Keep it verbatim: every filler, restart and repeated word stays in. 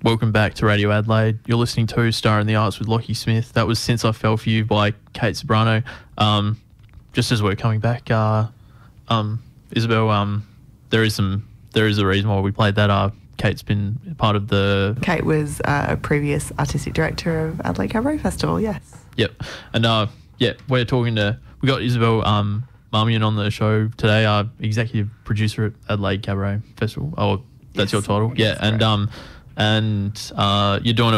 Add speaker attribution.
Speaker 1: welcome back to Radio Adelaide. You're listening to Star in the Arts with Lockie Smith. That was Since I Fell For You by Kate Ceberano. Um, just as we're coming back, uh, um, Isabel, um, there is some, there is a reason why we played that. Uh, Kate's been part of the...
Speaker 2: Kate was uh, a previous artistic director of Adelaide Cabaret Festival, yes.
Speaker 1: Yep. And uh, yeah, we're talking to... We got Isabel um, Marmion on the show today, uh, executive producer at Adelaide Cabaret Festival. Oh, that's
Speaker 2: Yes.
Speaker 1: your title?
Speaker 2: Yes,
Speaker 1: yeah. And um, and uh, you're doing a